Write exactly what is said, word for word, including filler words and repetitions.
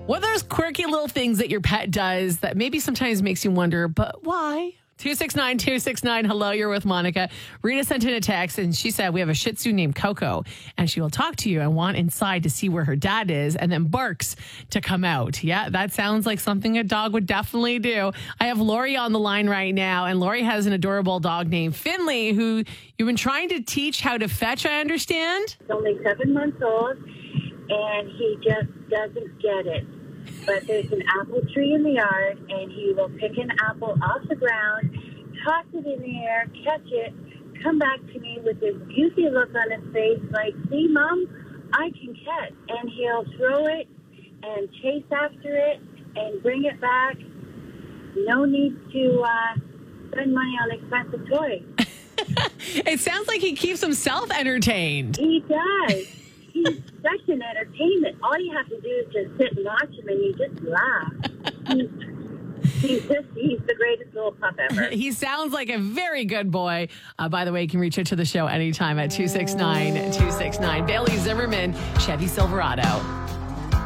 What are those quirky little things that your pet does that maybe sometimes makes you wonder, but why? two six nine, two six nine. Hello, you're with Monica. Rita sent in a text and she said, we have a Shih Tzu named Coco and she will talk to you and want inside to see where her dad is and then barks to come out. Yeah, that sounds like something a dog would definitely do. I have Lori on the line right now and Lori has an adorable dog named Finley who you've been trying to teach how to fetch, I understand? He's only seven months old and he just doesn't get it. But there's an apple tree in the yard, and he will pick an apple off the ground, toss it in the air, catch it, come back to me with this goofy look on his face like, see, Mom, I can catch. And he'll throw it and chase after it and bring it back. No need to uh, spend money on expensive toys. It sounds like he keeps himself entertained. He does. He's such an entertainment. All you have to do is just sit and watch him and you just laugh. He's, he's just, he's the greatest little pup ever. He sounds like a very good boy. Uh, by the way, you can reach out to the show anytime at two six nine, two six nine. Bailey Zimmerman, Chevy Silverado.